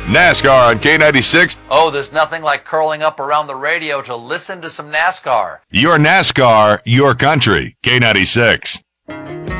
NASCAR on K96. Oh, there's nothing like curling up around the radio to listen to some NASCAR. Your NASCAR, your country. K96.